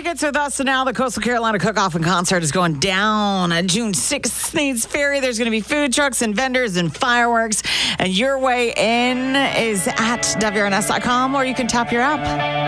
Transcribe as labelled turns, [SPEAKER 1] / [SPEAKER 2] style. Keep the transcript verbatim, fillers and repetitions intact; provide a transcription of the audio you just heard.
[SPEAKER 1] tickets with us now. The Coastal Carolina Cook-Off and Concert is going down on June sixth. Needs Ferry. There's going to be food trucks and vendors and fireworks. And your way in is at W R N S dot com, or you can tap your app.